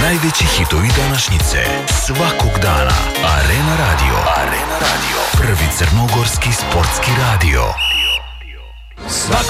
Najveći hitovi današnjice, svakog dana. Arena Radio. Arena Radio. Prvi crnogorski sportski radio.